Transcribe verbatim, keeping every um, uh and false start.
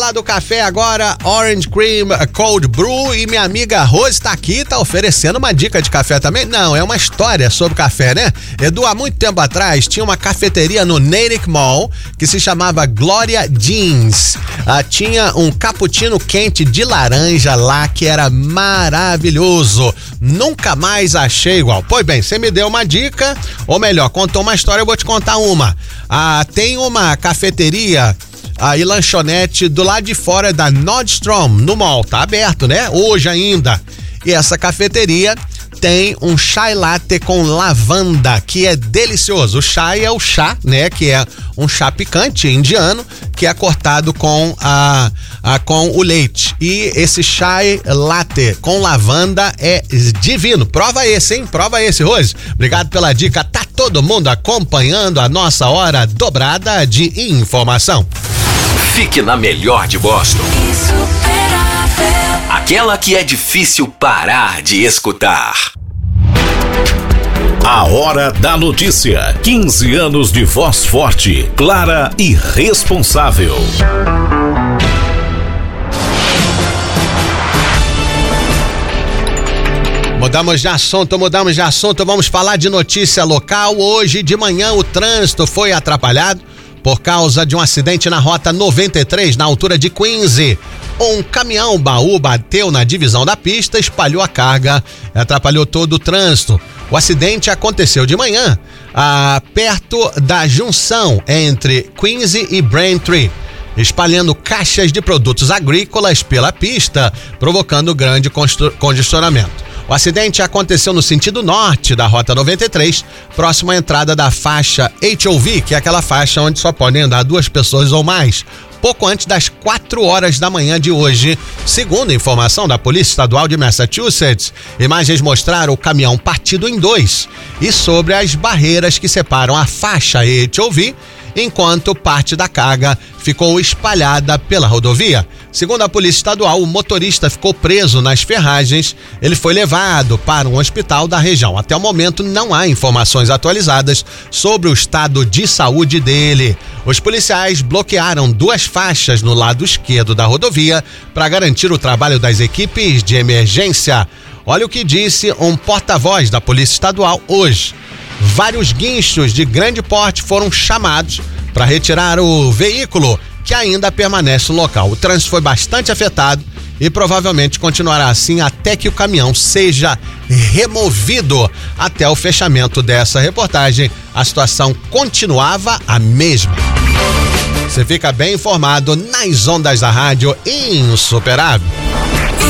Lá do café agora, Orange Cream Cold Brew, e minha amiga Rose tá aqui, tá oferecendo uma dica de café também. Não, é uma história sobre café, né? Edu, há muito tempo atrás tinha uma cafeteria no Natick Mall que se chamava Gloria Jeans. Ah, tinha um cappuccino quente de laranja lá que era maravilhoso. Nunca mais achei igual. Pois bem, você me deu uma dica, ou melhor, contou uma história, eu vou te contar uma. Ah, tem uma cafeteria aí, lanchonete do lado de fora da Nordstrom, no mall, tá aberto, né? Hoje ainda. E essa cafeteria tem um chai latte com lavanda, que é delicioso. O chai é o chá, né? Que é um chá picante indiano, que é cortado com a, a com o leite. E esse chai latte com lavanda é divino. Prova esse, hein? Prova esse, Rose. Obrigado pela dica. Tá todo mundo acompanhando a nossa hora dobrada de informação. Fique na melhor de Boston. Aquela que é difícil parar de escutar. A Hora da Notícia. quinze anos de voz forte, clara e responsável. Mudamos de assunto, mudamos de assunto. Vamos falar de notícia local. Hoje de manhã o trânsito foi atrapalhado por causa de um acidente na rota noventa e três, na altura de Quincy. Um caminhão baú bateu na divisão da pista, espalhou a carga, atrapalhou todo o trânsito. O acidente aconteceu de manhã, ah, perto da junção entre Quincy e Braintree, espalhando caixas de produtos agrícolas pela pista, provocando grande congestionamento. O acidente aconteceu no sentido norte da rota noventa e três, próximo à entrada da faixa H O V, que é aquela faixa onde só podem andar duas pessoas ou mais, pouco antes das quatro horas da manhã de hoje. Segundo informação da Polícia Estadual de Massachusetts, imagens mostraram o caminhão partido em dois e sobre as barreiras que separam a faixa H O V, enquanto parte da carga ficou espalhada pela rodovia. Segundo a Polícia Estadual, o motorista ficou preso nas ferragens. Ele foi levado para um hospital da região. Até o momento não há informações atualizadas sobre o estado de saúde dele. Os policiais bloquearam duas faixas no lado esquerdo da rodovia para garantir o trabalho das equipes de emergência. Olha o que disse um porta-voz da Polícia Estadual hoje. Vários guinchos de grande porte foram chamados para retirar o veículo, que ainda permanece no local. O trânsito foi bastante afetado e provavelmente continuará assim até que o caminhão seja removido. Até o fechamento dessa reportagem, a situação continuava a mesma. Você fica bem informado nas ondas da rádio insuperável.